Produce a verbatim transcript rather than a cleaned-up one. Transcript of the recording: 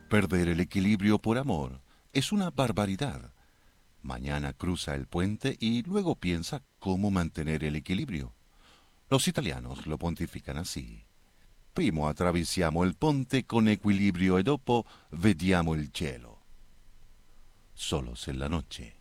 Perder el equilibrio por amor es una barbaridad. Mañana cruza el puente y luego piensa cómo mantener el equilibrio. Los italianos lo pontifican así. Primo attraversiamo il ponte con equilibrio e dopo vediamo il cielo. Solos en la noche.